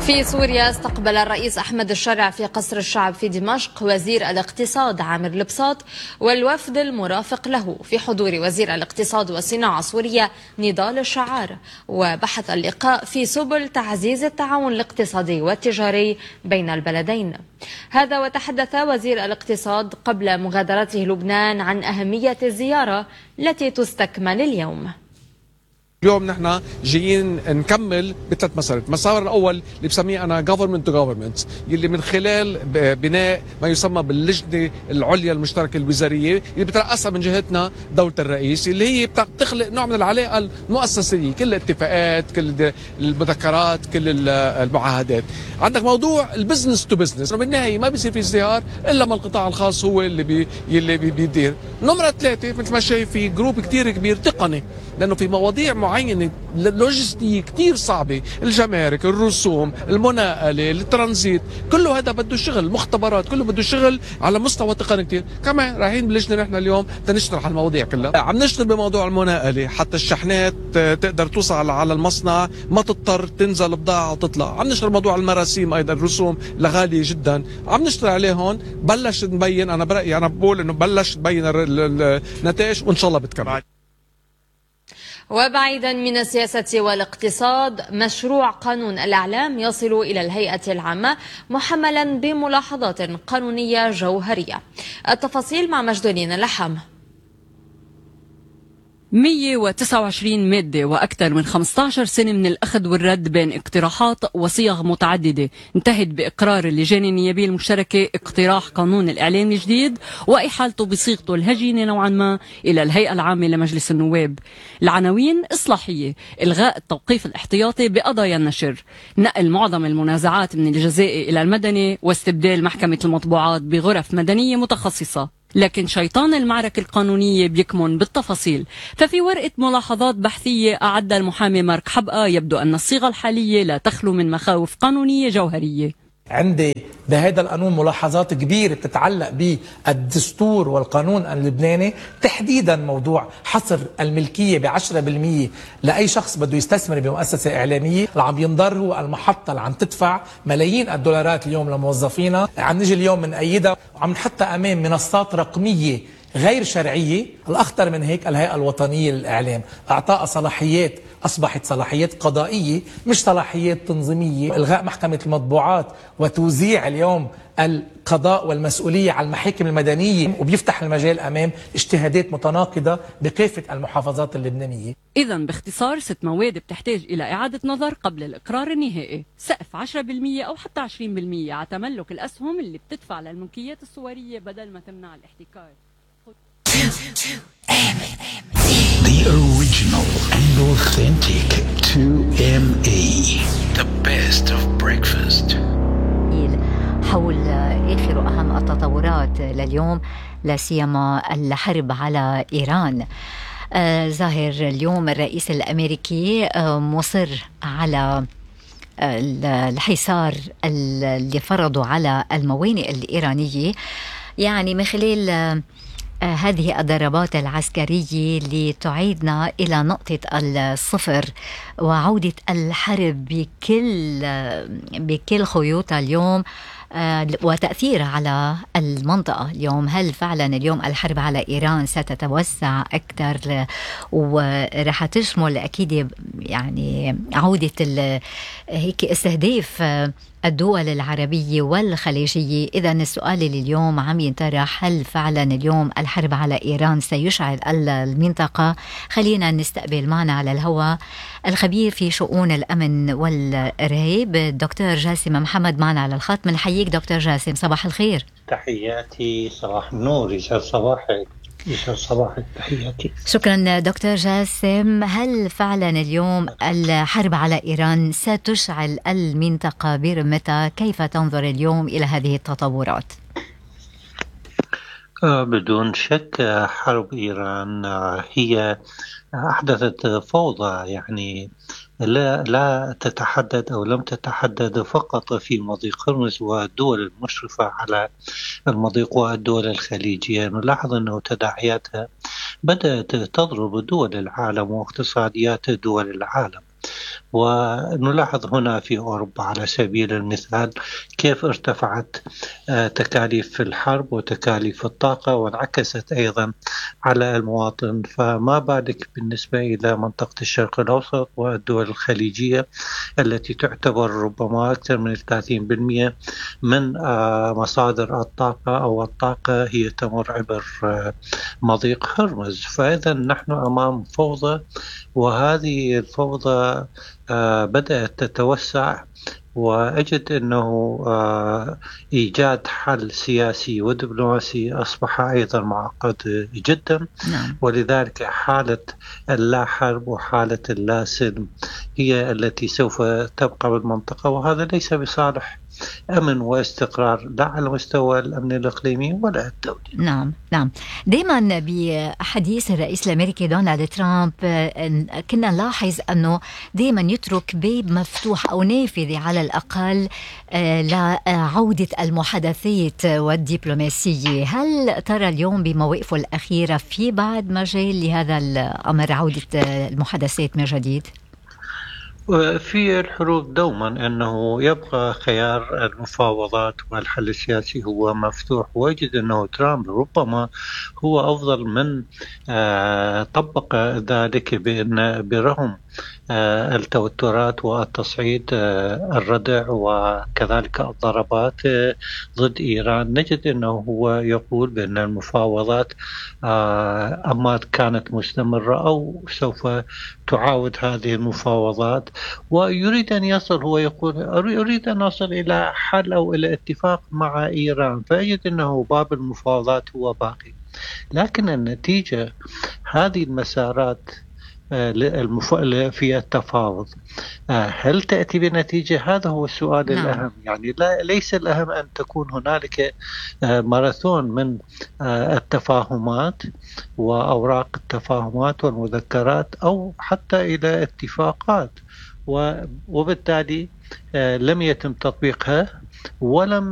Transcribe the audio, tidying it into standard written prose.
في سوريا استقبل الرئيس أحمد الشرع في قصر الشعب في دمشق وزير الاقتصاد عامر البساط والوفد المرافق له في حضور وزير الاقتصاد والصناعة السورية نضال الشعار. وبحث اللقاء في سبل تعزيز التعاون الاقتصادي والتجاري بين البلدين. هذا وتحدث وزير الاقتصاد قبل مغادرته لبنان عن أهمية الزيارة التي تستكمل اليوم. اليوم نحن جايين نكمل بثلاث مسارات. المسار الاول اللي بسميه انا government to government، يلي من خلال بناء ما يسمى باللجنه العليا المشتركه الوزاريه اللي بترأسها من جهتنا دوله الرئيس، اللي هي بتخلق نوع من العلاقه المؤسسيه، كل الاتفاقات، كل المذكرات، كل المعاهدات. عندك موضوع البزنس تو بزنس، بالنهايه ما بيصير في ازدهار الا ما القطاع الخاص هو اللي بيدير. نمره ثلاثه مثل ما شايف في جروب كثير كبير تقني، لانه في مواضيع معينه لوجستيه كثير صعبه، الجمارك، الرسوم، المناقله، الترانزيت، كله هذا بده شغل، مختبرات، كله بده شغل على مستوى تقني كثير. كمان رايحين بلجنه نحن اليوم تنشرح المواضيع كلها. عم نشتغل بموضوع المناقله حتى الشحنات تقدر توصل على المصنع، ما تضطر تنزل بضاعه وتطلع. عم نشتغل موضوع المراسيم ايضا، الرسوم غاليه جدا، عم نشتغل عليه هون. بلش نبين، انا برايي انا بقول انه بلش تبين النتائج وان شاء الله بتكمل. وبعيدا من السياسة والاقتصاد، مشروع قانون الإعلام يصل إلى الهيئة العامة محملا بملاحظات قانونية جوهرية. التفاصيل مع مجدولين اللحام. 129 مادة وأكثر من 15 سنة من الأخذ والرد بين اقتراحات وصيغ متعددة انتهت بإقرار اللجان النيابية المشتركة اقتراح قانون الإعلام الجديد وإحالته بصيغته الهجينة نوعا ما إلى الهيئة العامة لمجلس النواب. العناوين إصلاحية: إلغاء التوقيف الاحتياطي بقضايا النشر، نقل معظم المنازعات من الجزائي إلى المدني، واستبدال محكمة المطبوعات بغرف مدنية متخصصة. لكن شيطان المعركة القانونية بيكمن بالتفاصيل. ففي ورقة ملاحظات بحثية أعدها المحامي مارك حبقة يبدو أن الصيغة الحالية لا تخلو من مخاوف قانونية جوهرية. عندي بهذا القانون ملاحظات كبيرة بتتعلق بالدستور والقانون اللبناني، تحديدا موضوع حصر الملكية ب10% لأي شخص بده يستثمر بمؤسسة إعلامية. اللي عم ينضر هو المحطة اللي عم تدفع ملايين الدولارات اليوم لموظفينها. عم نجي اليوم من أيدها وعم نحطها أمام منصات رقمية غير شرعية. الأخطر من هيك الهيئة الوطنية للإعلام أعطاها صلاحيات أصبحت صلاحيات قضائية مش صلاحيات تنظيمية. إلغاء محكمة المطبوعات وتوزيع اليوم القضاء والمسؤولية على المحاكم المدنية، وبيفتح المجال أمام اجتهادات متناقضة بكافة المحافظات اللبنانية. إذا باختصار 6 مواد بتحتاج إلى إعادة نظر قبل الإقرار النهائي. سقف 10% أو حتى 20% على تملك الأسهم اللي بتدفع للملكيات الصورية بدل ما تمنع الاحتكار. The original and authentic 2ME. The best of breakfast. حول آخر أهم التطورات لليوم، لا سيما الحرب على إيران. ظاهر اليوم الرئيس الأمريكي مصر على الحصار اللي فرضوا على الموانئ الإيرانية، يعني من خلال هذه الضربات العسكرية لتعيدنا إلى نقطة الصفر وعودة الحرب بكل خيوطها اليوم وتأثيرها على المنطقة اليوم. هل فعلا اليوم الحرب على إيران ستتوسع أكثر ورح تشمل أكيد يعني عودة هيك استهداف الدول العربية والخليجية؟ إذا السؤال اللي اليوم عم ينطرح، هل فعلا اليوم الحرب على إيران سيشعل المنطقة؟ خلينا نستقبل معنا على الهواء الخبير في شؤون الأمن والإرهاب الدكتور جاسم محمد معنا على الخط. من حييك دكتور جاسم، صباح الخير. تحياتي، صباح النور، يسعد صباحك. يسعد صباحك، تحياتي. شكرا دكتور جاسم. هل فعلا اليوم الحرب على إيران ستشعل المنطقة برمتها؟ كيف تنظر اليوم إلى هذه التطورات؟ بدون شك حرب إيران هي أحدثت فوضى، يعني لا تتحدد أو لم تتحدد فقط في مضيق هرمز والدول المشرفة على المضيق والدول الخليجية. نلاحظ أنه تداعياتها بدأت تضرب دول العالم واقتصاديات دول العالم. ونلاحظ هنا في أوروبا على سبيل المثال كيف ارتفعت تكاليف الحرب وتكاليف الطاقة، وانعكست أيضا على المواطن. فما بالك بالنسبة إلى منطقة الشرق الأوسط والدول الخليجية التي تعتبر ربما أكثر من 30% من مصادر الطاقة أو الطاقة هي تمر عبر مضيق هرمز. فإذا نحن أمام فوضى، وهذه الفوضى بدأت تتوسع، وأجد أنه إيجاد حل سياسي ودبلوماسي أصبح أيضا معقد جدا. ولذلك حالة اللا حرب وحالة اللا سلم هي التي سوف تبقى بالمنطقة، وهذا ليس بصالح أمن واستقرار لا على مستوى الأمن الإقليمي ولا الدولي. نعم. دائما بحديث الرئيس الأمريكي دونالد ترامب كنا نلاحظ أنه دائما يترك باب مفتوح أو نافذة على الأقل لعودة المحادثات والدبلوماسية. هل ترى اليوم بمواقفه الأخيرة في بعض مجال لهذا الأمر، عودة المحادثات من جديد؟ في الحروب دوما أنه يبقى خيار المفاوضات والحل السياسي هو مفتوح، وأجد أنه ترامب ربما هو أفضل من طبق ذلك، بأن برغم التوترات والتصعيد الردع وكذلك الضربات ضد إيران، نجد أنه هو يقول بأن المفاوضات أما كانت مستمرة أو سوف تعاود هذه المفاوضات، ويريد أن يصل، هو يقول أريد أن أصل إلى حل أو إلى اتفاق مع إيران. فأجد أنه باب المفاوضات هو باقي، لكن النتيجة هذه المسارات في التفاوض هل تأتي بنتيجة؟ هذا هو السؤال الأهم. يعني ليس الأهم أن تكون هنالك ماراثون من التفاهمات وأوراق التفاهمات والمذكرات أو حتى إلى اتفاقات، وبالتالي لم يتم تطبيقها ولم